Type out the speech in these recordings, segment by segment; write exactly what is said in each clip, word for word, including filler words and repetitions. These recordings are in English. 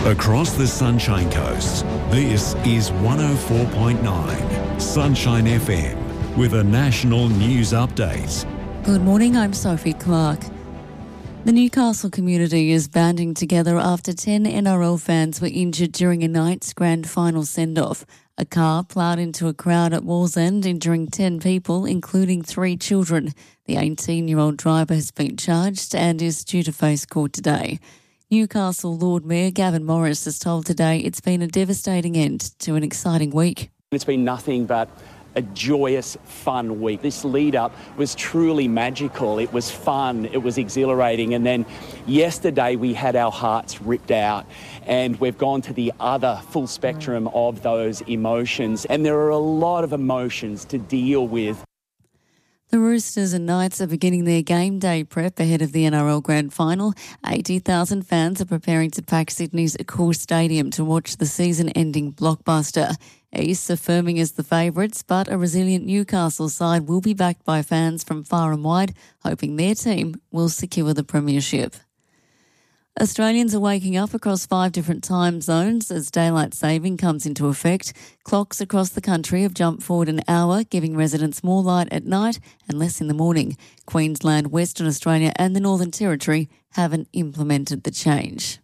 Across the Sunshine Coast, this is one oh four point nine Sunshine F M with a national news update. Good morning, I'm Sophie Clark. The Newcastle community is banding together after ten N R L fans were injured during a night's grand final send-off. A car ploughed into a crowd at Wallsend, injuring ten people, including three children. The eighteen-year-old driver has been charged and is due to face court today. Newcastle Lord Mayor Gavin Morris has told Today it's been a devastating end to an exciting week. It's been nothing but a joyous, fun week. This lead-up was truly magical. It was fun, it was exhilarating, and then yesterday we had our hearts ripped out, and we've gone to the other full spectrum of those emotions, and there are a lot of emotions to deal with. The Roosters and Knights are beginning their game day prep ahead of the N R L Grand Final. eighty thousand fans are preparing to pack Sydney's Accor Stadium to watch the season-ending blockbuster. East are firming as the favourites, but a resilient Newcastle side will be backed by fans from far and wide, hoping their team will secure the premiership. Australians are waking up across five different time zones as daylight saving comes into effect. Clocks across the country have jumped forward an hour, giving residents more light at night and less in the morning. Queensland, Western Australia and the Northern Territory haven't implemented the change.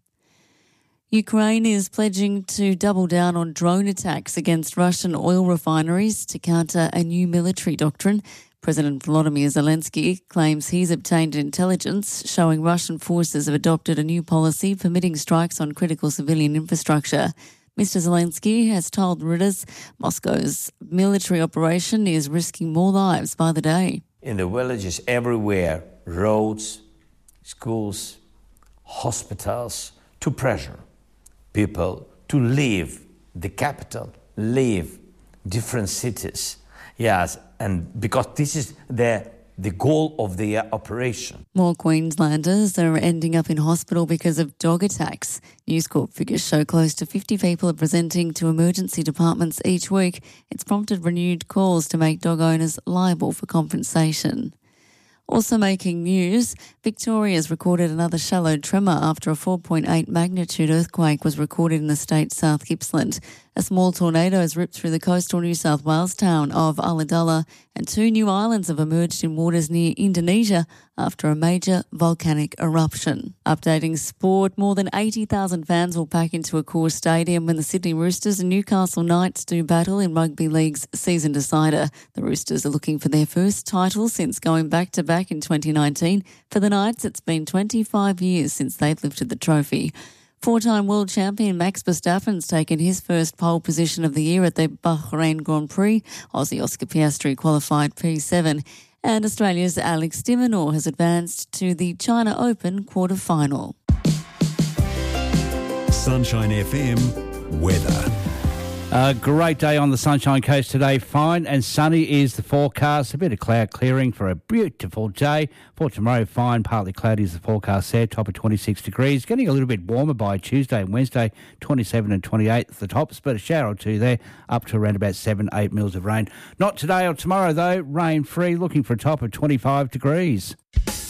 Ukraine is pledging to double down on drone attacks against Russian oil refineries to counter a new military doctrine. President Volodymyr Zelensky claims he's obtained intelligence showing Russian forces have adopted a new policy permitting strikes on critical civilian infrastructure. Mister Zelensky has told Reuters Moscow's military operation is risking more lives by the day. In the villages everywhere, roads, schools, hospitals, to pressure people to leave the capital, leave different cities. Yes, and because this is the the goal of the uh, operation. More Queenslanders are ending up in hospital because of dog attacks. News Corp figures show close to fifty people are presenting to emergency departments each week. It's prompted renewed calls to make dog owners liable for compensation. Also making news, Victoria's recorded another shallow tremor after a four point eight magnitude earthquake was recorded in the state's South Gippsland. A small tornado has ripped through the coastal New South Wales town of Ulladulla, and two new islands have emerged in waters near Indonesia after a major volcanic eruption. Updating sport, more than eighty thousand fans will pack into Accor Stadium when the Sydney Roosters and Newcastle Knights do battle in Rugby League's season decider. The Roosters are looking for their first title since going back-to-back in twenty nineteen. For the Knights, it's been twenty-five years since they've lifted the trophy. Four-time world champion Max Verstappen's taken his first pole position of the year at the Bahrain Grand Prix. Aussie Oscar Piastri qualified P seven. And Australia's Alex de Minaur has advanced to the China Open quarter-final. Sunshine F M weather. A great day on the Sunshine Coast today. Fine and sunny is the forecast. A bit of cloud clearing for a beautiful day. For tomorrow, fine, partly cloudy is the forecast there. Top of twenty-six degrees. Getting a little bit warmer by Tuesday and Wednesday, twenty-seven and twenty-eight at the tops, but a shower or two there, up to around about seven, eight mils of rain. Not today or tomorrow, though. Rain free, looking for a top of twenty-five degrees.